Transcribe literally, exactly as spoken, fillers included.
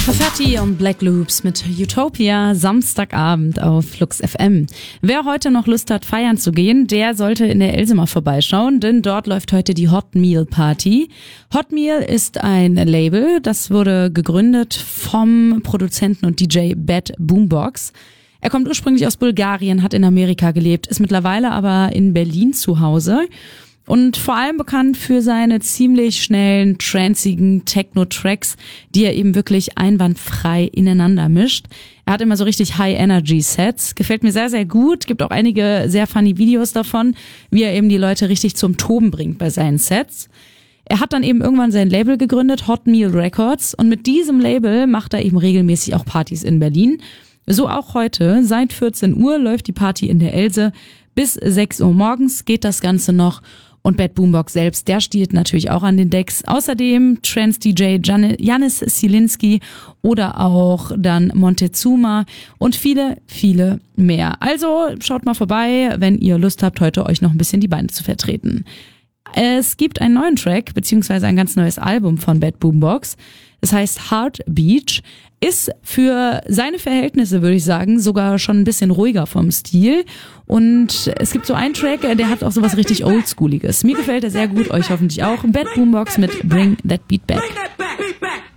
Fatty und Black Loops mit Utopia, Samstagabend auf Flux F M. Wer heute noch Lust hat, feiern zu gehen, der sollte in der Else mal vorbeischauen, denn dort läuft heute die Hot Meal Party. Hot Meal ist ein Label, das wurde gegründet vom Produzenten und D J Bad Boombox. Er kommt ursprünglich aus Bulgarien, hat in Amerika gelebt, ist mittlerweile aber in Berlin zu Hause. Und vor allem bekannt für seine ziemlich schnellen, tranzigen Techno-Tracks, die er eben wirklich einwandfrei ineinander mischt. Er hat immer so richtig High-Energy-Sets. Gefällt mir sehr, sehr gut. Gibt auch einige sehr funny Videos davon, wie er eben die Leute richtig zum Toben bringt bei seinen Sets. Er hat dann eben irgendwann sein Label gegründet, Hot Meal Records. Und mit diesem Label macht er eben regelmäßig auch Partys in Berlin. So auch heute. Seit vierzehn Uhr läuft die Party in der Else. Bis sechs Uhr morgens geht das Ganze noch. Und Bad Boombox selbst, der stiehlt natürlich auch an den Decks. Außerdem Trance-D J Janis Zielinski oder auch dann Montezuma und viele, viele mehr. Also schaut mal vorbei, wenn ihr Lust habt, heute euch noch ein bisschen die Beine zu vertreten. Es gibt einen neuen Track, beziehungsweise ein ganz neues Album von Bad Boombox. Es heißt Heart Beach, ist für seine Verhältnisse, würde ich sagen, sogar schon ein bisschen ruhiger vom Stil. Und es gibt so einen Track, der hat auch sowas richtig Oldschooliges. Mir gefällt er sehr gut, euch hoffentlich auch. Bad Boombox mit Bring That Beat Back. Bring that back, beat back.